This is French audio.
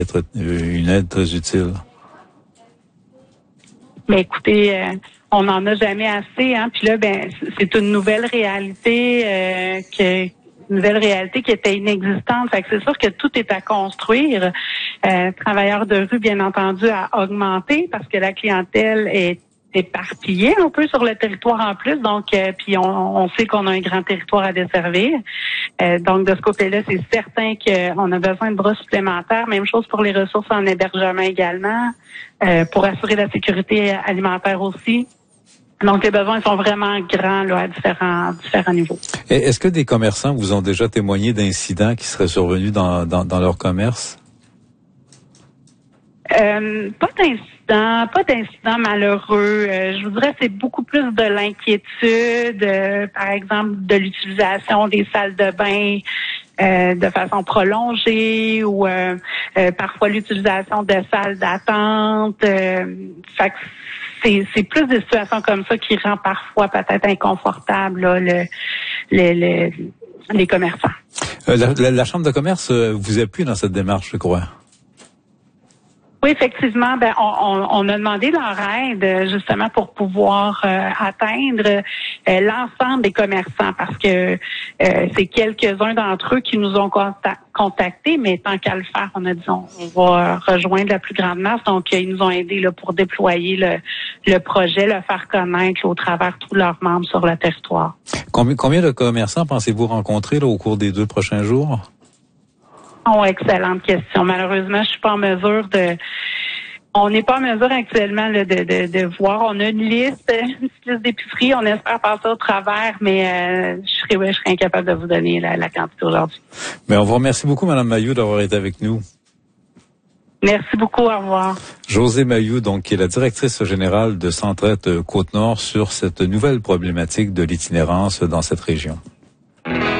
être une aide très utile. Mais écoutez, on n'en a jamais assez, hein. Puis là, c'est une nouvelle réalité qui était inexistante. Fait que c'est sûr que tout est à construire. Travailleurs de rue, bien entendu, à augmenter parce que la clientèle est éparpillée un peu sur le territoire en plus. Donc, puis on sait qu'on a un grand territoire à desservir. Donc, de ce côté-là, c'est certain qu'on a besoin de bras supplémentaires. Même chose pour les ressources en hébergement également, pour assurer la sécurité alimentaire aussi. Donc, les besoins sont vraiment grands là, à différents niveaux. Et est-ce que des commerçants vous ont déjà témoigné d'incidents qui seraient survenus dans leur commerce? Pas d'incidents malheureux. Je vous dirais c'est beaucoup plus de l'inquiétude, par exemple de l'utilisation des salles de bain de façon prolongée ou parfois l'utilisation de salles d'attente. Fait que c'est plus des situations comme ça qui rend parfois peut-être inconfortable là, les commerçants. La Chambre de commerce vous appuie dans cette démarche, je crois. Oui, effectivement, on a demandé leur aide justement pour pouvoir atteindre l'ensemble des commerçants parce que c'est quelques-uns d'entre eux qui nous ont contactés, mais tant qu'à le faire, on a dit on va rejoindre la plus grande masse. Donc, ils nous ont aidés là, pour déployer le projet, le faire connaître là, au travers tous leurs membres sur le territoire. Combien de commerçants pensez-vous rencontrer là, au cours des 2 prochains jours? Oh, excellente question. Malheureusement, je suis pas en mesure on n'est pas en mesure actuellement là, de voir. On a une petite liste d'épiceries. On espère passer au travers, mais je serais incapable de vous donner la quantité aujourd'hui. Mais on vous remercie beaucoup, Mme Mailloux, d'avoir été avec nous. Merci beaucoup. Au revoir. Josée Mailloux, donc, qui est la directrice générale de Centraide Côte-Nord sur cette nouvelle problématique de l'itinérance dans cette région.